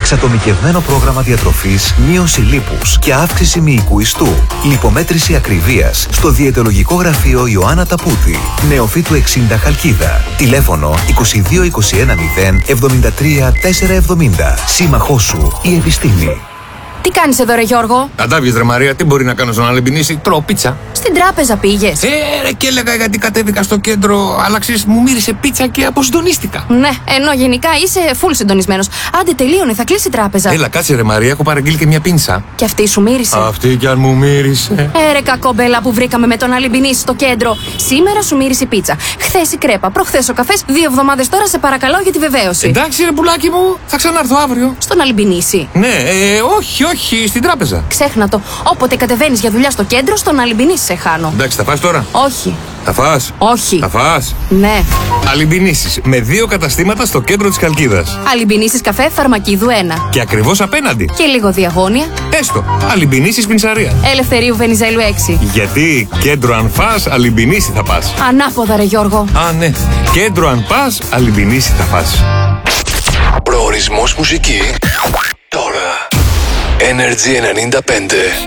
Εξατομικευμένο πρόγραμμα διατροφής, μείωση λίπους και αύξηση μυϊκού ιστού. Λιπομέτρηση ακριβίας στο διαιτολογικό γραφείο Ιωάννα Ταπούτη. Νεοφύτου 60 Χαλκίδα. Τηλέφωνο 22 21 0 73 470. Σύμμαχός σου η επιστήμη. Τι κάνεις εδώ, ρε Γιώργο? Αντάβιες, ρε Μαρία, τι μπορεί να κάνω στον Αλεμπινίση? Τρώω πίτσα. Στην τράπεζα πήγες? Ρε, και έλεγα γιατί κατέβηκα στο κέντρο, αλλά ξέρεις, μου μύρισε πίτσα και αποσυντονίστηκα. Ναι, ενώ γενικά είσαι full συντονισμένος. Άντε, τελείωνε, θα κλείσει η τράπεζα. Έλα, κάτσε, ρε Μαρία, έχω παραγγείλει και μια πίνσα. Και αυτή σου μύρισε? Αυτή κι αν μου μύρισε. Ρε κακόμπελα που βρήκαμε με τον Αλεμπινίση στο κέντρο. Σήμερα σου μύρισε η πίτσα. Χθες η κρέπα, προχθές ο καφές. 2 εβδομάδες τώρα, σε παρακαλώ για τη βεβαίωση. Εντάξει, ρε πουλάκι μου, θα ξανάρθω αύριο. Στον Αλεμπινίση? Ναι, όχι, στην τράπεζα. Ξέχνα το. Όποτε κατεβαίνεις για δουλειά στο κέντρο, στον Αλεμπινίση σε χάνω. Εντάξει, θα φας τώρα? Όχι. Θα φας? Όχι. Θα φας? Ναι. Αλεμπινίσεις με 2 καταστήματα στο κέντρο της Χαλκίδας. Αλεμπινίσεις καφέ, Φαρμακίδου 1. Και ακριβώς απέναντι. Και λίγο διαγώνια. Έστω. Αλεμπινίσεις Πινσαρία. Ελευθερίου Βενιζέλου 6. Γιατί κέντρο αν φας, Αλεμπινίση θα πας. Ανάποδα, ρε Γιώργο. Α, ναι. Κέντρο αν πας, Αλεμπινίση θα πας. Προορισμός μουσική τώρα. Energy 95.